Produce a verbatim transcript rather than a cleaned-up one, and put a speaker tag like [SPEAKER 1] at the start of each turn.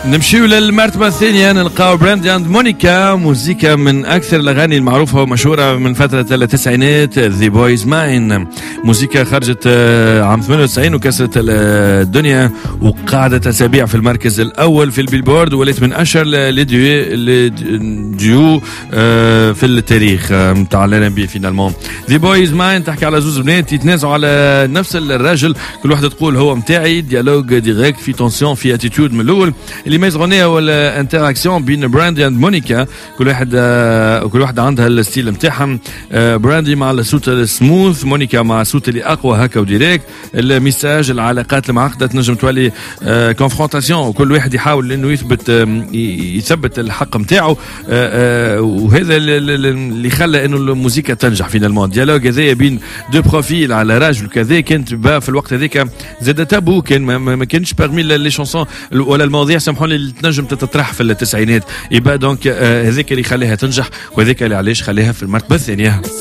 [SPEAKER 1] نمشيو للمرتبة الثانية نلقاو براندي اند مونيكا، موسيقى من أكثر الأغاني المعروفة ومشهورة من فترة التسعينات. ذا بويز ماين، موسيقى خرجت عام ثمانية وتسعين وكسرت الدنيا وقعدت أسابيع في المركز الأول في البيلبورد، وليت من أشهر الديو في التاريخ نتاع الار ام بي. فينالمون ذا بويز ماين تحكي على زوز بنات يتنازعوا على نفس الراجل، كل واحدة تقول هو متاعي، ديالوج ديريكت في تونسيون في اتيتود من الأول. اللي يميز غنية هو الانتراكسيون بين براندي اند مونيكا، كل واحد كل واحدة عندها الستيل نتاعهم. براندي مع الصوت السموث، مونيكا مع الصوت اللي اقوى هكا وديريكت. الميساج، العلاقات المعقدة تنجم تولي كونفرونتاسيون، وكل واحد يحاول انه يثبت يثبت الحق نتاعو، وهذا اللي خلى انه الموسيقى تنجح فينالمون. ديالوج هذايا بين دو بروفيل على راجل كذا كانت في الوقت هذاك زاد تابو، كان ما كانش باغمي لي شونسون ولا المواضيع سامحوني اللي تنجم تتطرح في التسعينات. يبقى دونك هذاك اللي خليها تنجح، وهذاك اللي علاش خليها في المرتبة الثانية.